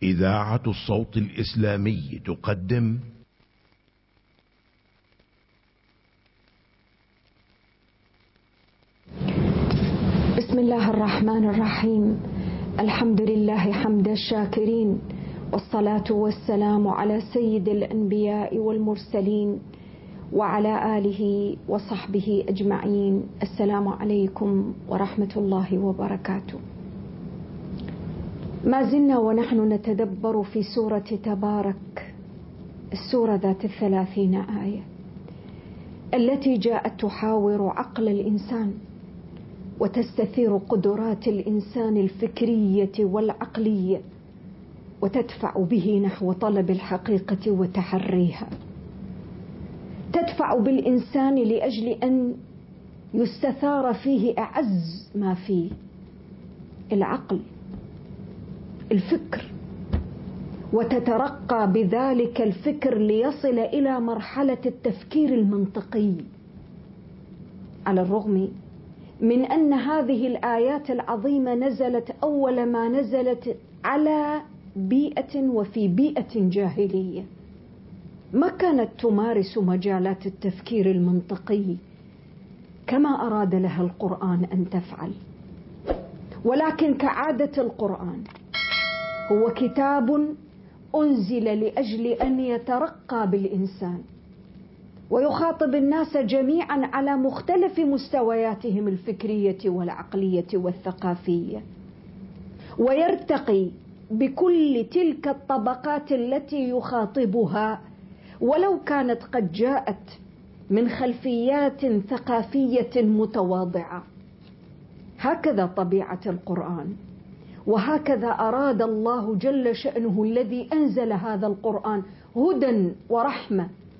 إذاعة الصوت الإسلامي تقدم بسم الله الرحمن الرحيم. الحمد لله حمد الشاكرين، والصلاة والسلام على سيد الأنبياء والمرسلين وعلى آله وصحبه أجمعين. السلام عليكم ورحمة الله وبركاته. ما زلنا ونحن نتدبر في سورة تبارك، السورة ذات 30 آية التي جاءت تحاور عقل الإنسان وتستثير قدرات الإنسان الفكرية والعقلية، وتدفع به نحو طلب الحقيقة وتحريها. تدفع بالإنسان لأجل أن يستثار فيه أعز ما فيه، العقل، الفكر، وتترقى بذلك الفكر ليصل إلى مرحلة التفكير المنطقي، على الرغم من أن هذه الآيات العظيمة نزلت أول ما نزلت على بيئة وفي بيئة جاهلية ما كانت تمارس مجالات التفكير المنطقي كما أراد لها القرآن أن تفعل. ولكن كعادة القرآن هو كتاب أنزل لأجل أن يترقى بالإنسان ويخاطب الناس جميعا على مختلف مستوياتهم الفكرية والعقلية والثقافية، ويرتقي بكل تلك الطبقات التي يخاطبها ولو كانت قد جاءت من خلفيات ثقافية متواضعة. هكذا طبيعة القرآن، وهكذا أراد الله جل شأنه الذي أنزل هذا القرآن هدى ورحمة